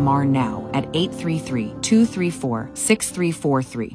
MAR now at 833-234-6343.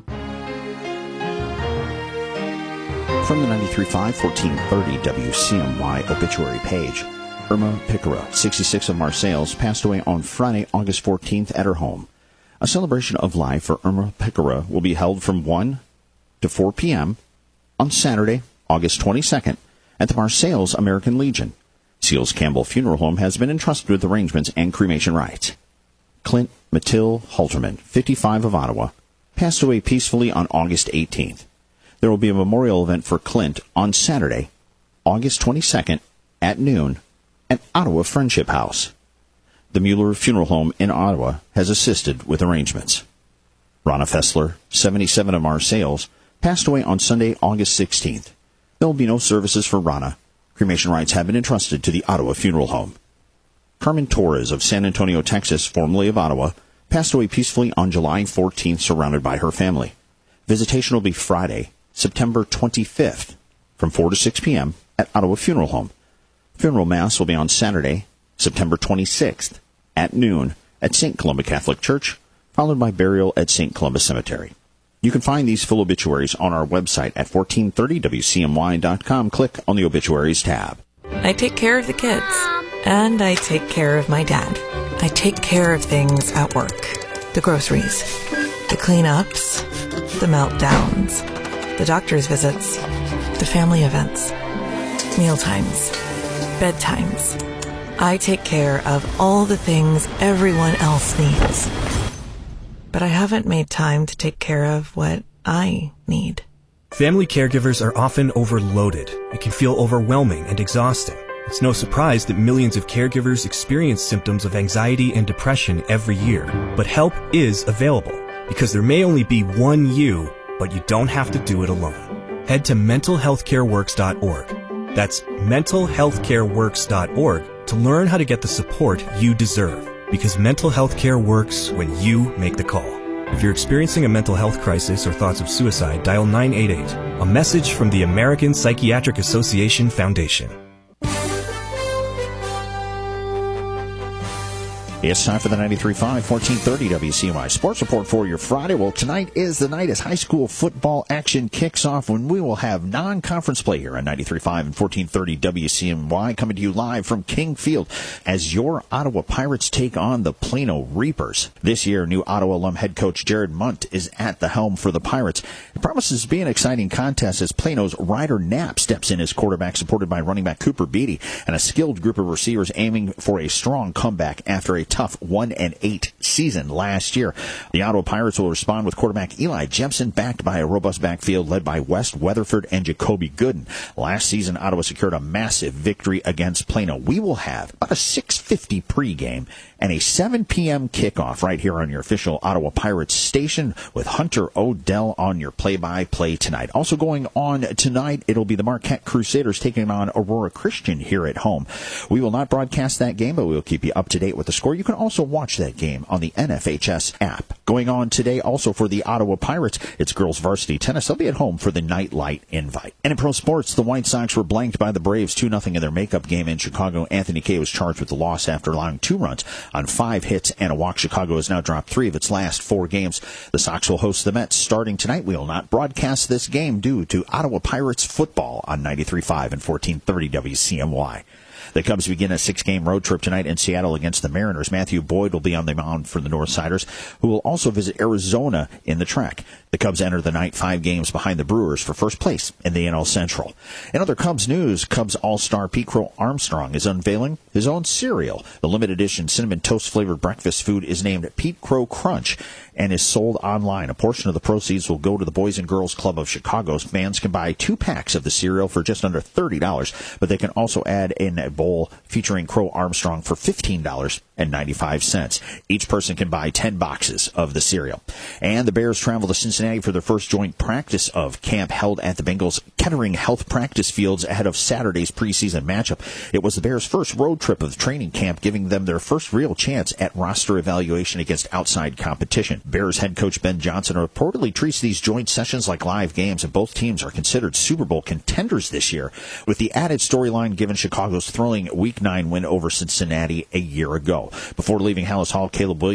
From the 93.5 1430 WCMY obituary page, Irma Picara, 66 of Marseilles, passed away on Friday, August 14th at her home. A celebration of life for Irma Picara will be held from 1 to 4 p.m. on Saturday, August 22nd, at the Marseilles American Legion. Seals Campbell Funeral Home has been entrusted with arrangements and cremation rites. Clint Mathilde Halterman, 55 of Ottawa, passed away peacefully on August 18th. There will be a memorial event for Clint on Saturday, August 22nd, at noon, at Ottawa Friendship House. The Mueller Funeral Home in Ottawa has assisted with arrangements. Rana Fessler, 77 of Marseilles, passed away on Sunday, August 16th. There will be no services for Rana. Cremation rites have been entrusted to the Ottawa Funeral Home. Carmen Torres of San Antonio, Texas, formerly of Ottawa, passed away peacefully on July 14th, surrounded by her family. Visitation will be Friday, September 25th, from 4 to 6 p.m. at Ottawa Funeral Home. Funeral Mass will be on Saturday, September 26th, at noon at St. Columba Catholic Church, followed by burial at St. Columba Cemetery. You can find these full obituaries on our website at 1430wcmy.com. Click on the Obituaries tab. I take care of the kids, and I take care of my dad. I take care of things at work. The groceries, the cleanups, the meltdowns, the doctor's visits, the family events, mealtimes, bedtimes. I take care of all the things everyone else needs. But I haven't made time to take care of what I need. Family caregivers are often overloaded. It can feel overwhelming and exhausting. It's no surprise that millions of caregivers experience symptoms of anxiety and depression every year. But help is available, because there may only be one you, but you don't have to do it alone. Head to mentalhealthcareworks.org. That's mentalhealthcareworks.org to learn how to get the support you deserve. Because mental health care works when you make the call. If you're experiencing a mental health crisis or thoughts of suicide, dial 988. A message from the American Psychiatric Association Foundation. It's time for the 93.5 1430 WCMI Sports Report for your Friday. Well, tonight is the night as high school football action kicks off when we will have non-conference play here on 93.5 and 1430 WCMY, coming to you live from King Field as your Ottawa Pirates take on the Plano Reapers. This year, new Ottawa alum head coach Jared Munt is at the helm for the Pirates. It promises to be an exciting contest as Plano's Ryder Knapp steps in as quarterback, supported by running back Cooper Beatty and a skilled group of receivers aiming for a strong comeback after a tough 1-8 season last year. The Ottawa Pirates will respond with quarterback Eli Jepson, backed by a robust backfield led by West Weatherford and Jacoby Gooden. Last season, Ottawa secured a massive victory against Plano. We will have about a 6:50 pregame and a 7 p.m. kickoff right here on your official Ottawa Pirates station with Hunter O'Dell on your play-by-play tonight. Also going on tonight, it'll be the Marquette Crusaders taking on Aurora Christian here at home. We will not broadcast that game, but we will keep you up to date with the score. You can also watch that game on the NFHS app. Going on today also for the Ottawa Pirates, it's girls varsity tennis. They'll be at home for the Nightlight Invite. And in pro sports, the White Sox were blanked by the Braves 2-0 in their makeup game in Chicago. Anthony Kay was charged with the loss after allowing 2 runs on 5 hits and a walk. Chicago has now dropped 3 of its last 4 games. The Sox will host the Mets starting tonight. We will not broadcast this game due to Ottawa Pirates football on 93.5 and 1430 WCMY. The Cubs begin a 6-game road trip tonight in Seattle against the Mariners. Matthew Boyd will be on the mound for the Northsiders, who will also visit Arizona in the Trek. The Cubs enter the night 5 games behind the Brewers for first place in the NL Central. In other Cubs news, Cubs All-Star Pete Crow Armstrong is unveiling his own cereal. The limited edition cinnamon toast-flavored breakfast food is named Pete Crow Crunch and is sold online. A portion of the proceeds will go to the Boys and Girls Club of Chicago. Fans can buy 2 packs of the cereal for just under $30, but they can also add in a bowl featuring Crow Armstrong for $15.95. Each person can buy 10 boxes of the cereal. And the Bears travel to Cincinnati for their first joint practice of camp held at the Bengals Kettering Health Practice Fields ahead of Saturday's preseason matchup. It was the Bears' first road trip of training camp, giving them their first real chance at roster evaluation against outside competition. Bears head coach Ben Johnson reportedly treats these joint sessions like live games, and both teams are considered Super Bowl contenders this year, with the added storyline given Chicago's thrilling Week 9 win over Cincinnati a year ago. Before leaving Hallis Hall, Caleb Williams